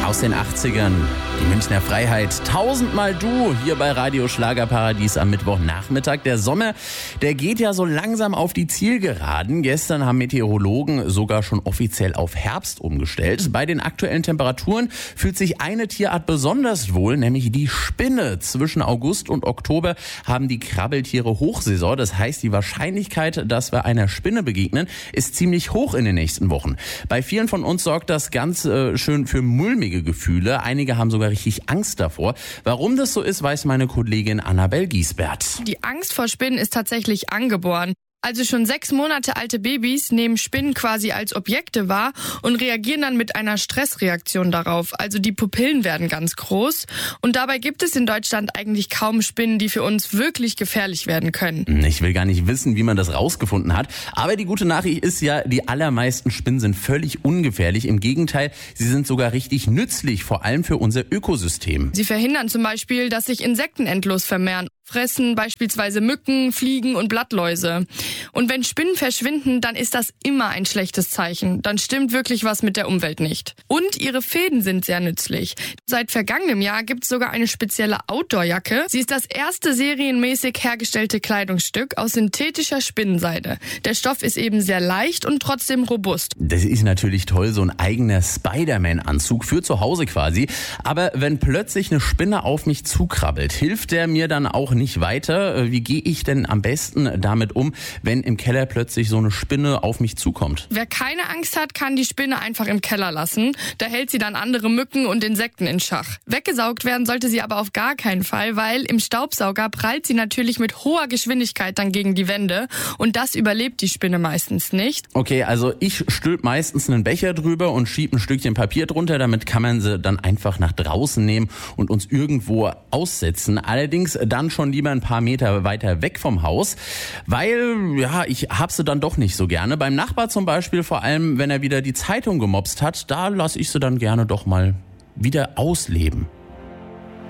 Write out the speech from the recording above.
Aus den 80ern, die Münchner Freiheit, tausendmal du, hier bei Radio Schlagerparadies am Mittwochnachmittag. Der Sommer, der geht ja so langsam auf die Zielgeraden. Gestern haben Meteorologen sogar schon offiziell auf Herbst umgestellt. Bei den aktuellen Temperaturen fühlt sich eine Tierart besonders wohl, nämlich die Spinne. Zwischen August und Oktober haben die Krabbeltiere Hochsaison. Das heißt, die Wahrscheinlichkeit, dass wir einer Spinne begegnen, ist ziemlich hoch in den nächsten Wochen. Bei vielen von uns sorgt das ganz schön für mulmige Gefühle. Einige haben sogar richtig Angst davor. Warum das so ist, weiß meine Kollegin Annabel Giesbert. Die Angst vor Spinnen ist tatsächlich angeboren. Also schon 6 Monate alte Babys nehmen Spinnen quasi als Objekte wahr und reagieren dann mit einer Stressreaktion darauf. Also die Pupillen werden ganz groß. Und dabei gibt es in Deutschland eigentlich kaum Spinnen, die für uns wirklich gefährlich werden können. Ich will gar nicht wissen, wie man das rausgefunden hat. Aber die gute Nachricht ist ja, die allermeisten Spinnen sind völlig ungefährlich. Im Gegenteil, sie sind sogar richtig nützlich, vor allem für unser Ökosystem. Sie verhindern zum Beispiel, dass sich Insekten endlos vermehren. Fressen beispielsweise Mücken, Fliegen und Blattläuse. Und wenn Spinnen verschwinden, dann ist das immer ein schlechtes Zeichen. Dann stimmt wirklich was mit der Umwelt nicht. Und ihre Fäden sind sehr nützlich. Seit vergangenem Jahr gibt es sogar eine spezielle Outdoor-Jacke. Sie ist das erste serienmäßig hergestellte Kleidungsstück aus synthetischer Spinnenseide. Der Stoff ist eben sehr leicht und trotzdem robust. Das ist natürlich toll, so ein eigener Spider-Man-Anzug für zu Hause quasi. Aber wenn plötzlich eine Spinne auf mich zukrabbelt, hilft der mir dann auch nicht weiter? Wie gehe ich denn am besten damit um, wenn im Keller plötzlich so eine Spinne auf mich zukommt? Wer keine Angst hat, kann die Spinne einfach im Keller lassen. Da hält sie dann andere Mücken und Insekten in Schach. Weggesaugt werden sollte sie aber auf gar keinen Fall, weil im Staubsauger prallt sie natürlich mit hoher Geschwindigkeit dann gegen die Wände und das überlebt die Spinne meistens nicht. Okay, also ich stülp meistens einen Becher drüber und schieb ein Stückchen Papier drunter, damit kann man sie dann einfach nach draußen nehmen und uns irgendwo aussetzen. Allerdings dann schon lieber ein paar Meter weiter weg vom Haus, weil ich hab sie dann doch nicht so gerne. Beim Nachbar zum Beispiel, vor allem wenn er wieder die Zeitung gemopst hat, da lasse ich sie dann gerne doch mal wieder ausleben.